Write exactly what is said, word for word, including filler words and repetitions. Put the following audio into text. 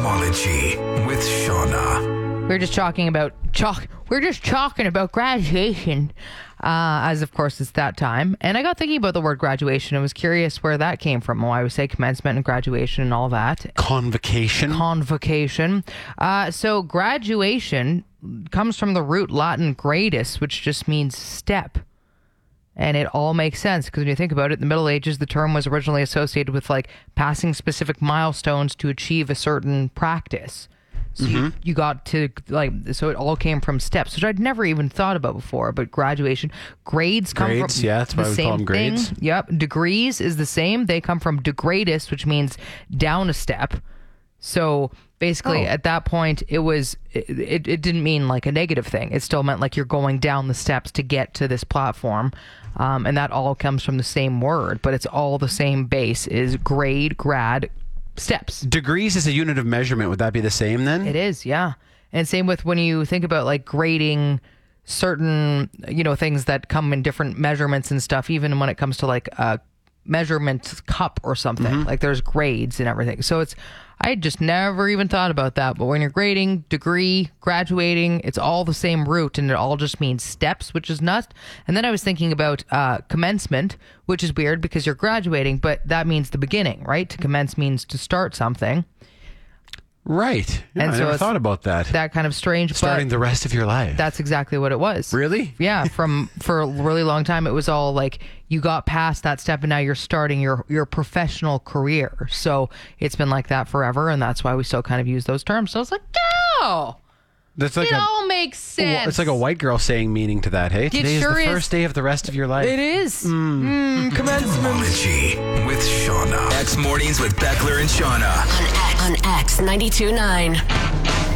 Etymology with Shauna. We We're just talking about chalk. We're just talking about graduation, uh, as of course it's that time. And I got thinking about the word graduation. I was curious where that came from. Why we say commencement and graduation and all that. Convocation. Convocation. Uh, so graduation comes from the root Latin gradus, which just means step. And it all makes sense because when you think about it, in the Middle Ages, the term was originally associated with like passing specific milestones to achieve a certain practice. So mm-hmm. you, you got to like, so it all came from steps, which I'd never even thought about before. But graduation, grades come grades, from yeah, that's why the we same call them grades. thing. Yep, degrees is the same. They come from degradus, which means down a step. So basically, oh. at that point, it was it, it, it didn't mean like a negative thing. It still meant like you're going down the steps to get to this platform. Um, and that all comes from the same word, but it's all the same base is grade, grad, steps. Degrees is a unit of measurement. Would that be the same then? It is, yeah. And same with when you think about like grading certain, you know, things that come in different measurements and stuff, even when it comes to like a measurement cup or something, mm-hmm. like there's grades and everything. So it's, I just never even thought about that. But when you're grading, degree, graduating, it's all the same root and it all just means steps, which is nuts. And then I was thinking about uh, commencement, which is weird because you're graduating, but that means the beginning, right? To commence means to start something. Right. Yeah, and I so never thought about that. That kind of strange. Starting but the rest of your life. That's exactly what it was. Really? Yeah. From for a really long time, it was all like you got past that step and now you're starting your, your professional career. So it's been like that forever. And that's why we still kind of use those terms. So I was like, oh, that's like it a, all makes sense. It's like a white girl saying meaning to that. Hey, it today sure is the is. first day of the rest of your life. It is. Mm. Mm, commencement. Etymology with Shauna. X Mornings with Beckler and Shauna. On X, on X ninety-two point nine.